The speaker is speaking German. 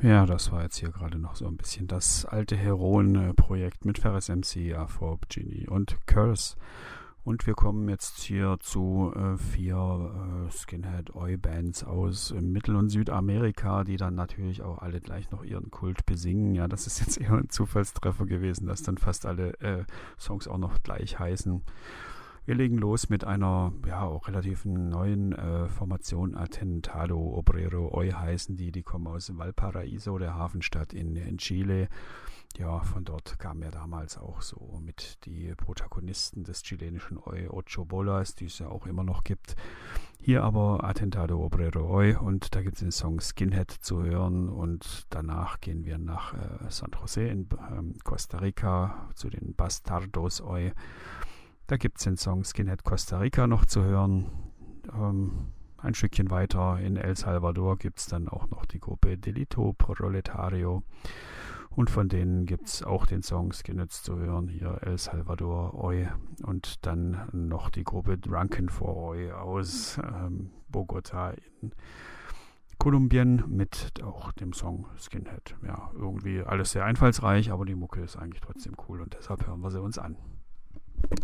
Ja, das war jetzt hier gerade noch so ein bisschen das alte Heroen-Projekt mit Ferris MC, Afrob, Genie und Curse. Und wir kommen jetzt hier zu 4 Skinhead-Oi-Bands aus Mittel- und Südamerika, die dann natürlich auch alle gleich noch ihren Kult besingen. Ja, das ist jetzt eher ein Zufallstreffer gewesen, dass dann fast alle Songs auch noch gleich heißen. Wir legen los mit einer ja auch relativ neuen Formation. Atentado Obrero Oi heißen die. Die kommen aus Valparaiso, der Hafenstadt in Chile. Ja, von dort kamen ja damals auch so mit die Protagonisten des chilenischen Oi, Ocho Bolas, die es ja auch immer noch gibt. Hier aber Atentado Obrero Oi, und da gibt es den Song Skinhead zu hören, und danach gehen wir nach San José in Costa Rica zu den Bastardos Oi. Da gibt es den Song Skinhead Costa Rica noch zu hören. Ein Stückchen weiter in El Salvador gibt es dann auch noch die Gruppe Delito Proletario. Und von denen gibt es auch den Song Skinhead zu hören. Hier El Salvador Oi. Und dann noch die Gruppe Drunken for Oi aus Bogota in Kolumbien mit auch dem Song Skinhead. Ja, irgendwie alles sehr einfallsreich, aber die Mucke ist eigentlich trotzdem cool, und deshalb hören wir sie uns an.